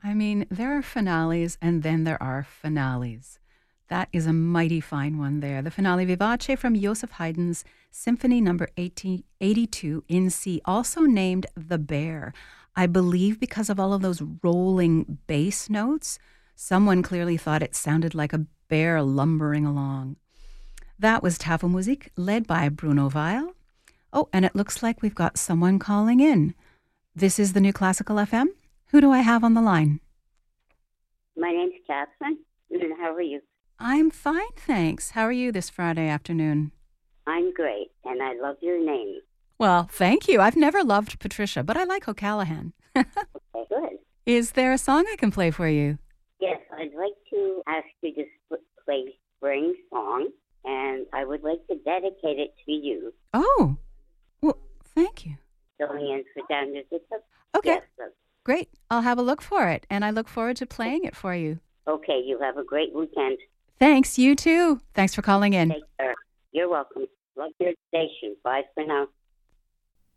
I mean, there are finales and then there are finales. That is a mighty fine one there. The finale vivace from Joseph Haydn's Symphony Number 82 in C, also named The Bear. I believe because of all of those rolling bass notes, someone clearly thought it sounded like a bear lumbering along. That was Tafelmusik, led by Bruno Weil. Oh, and it looks like we've got someone calling in. This is the New Classical FM. Who do I have on the line? My name's Catherine. How are you? I'm fine, thanks. How are you this Friday afternoon? I'm great, and I love your name. Well, thank you. I've never loved Patricia, but I like O'Callaghan. Okay, good. Is there a song I can play for you? Yes, I'd like to ask you to play Spring Song, and I would like to dedicate it to you. Oh, well, thank you. Filling in for Dan Music. Okay, Yes, great. I'll have a look for it, and I look forward to playing it for you. okay, you have a great weekend. Thanks, you too. Thanks for calling in. Take care. You're welcome. Love your station. Bye for now.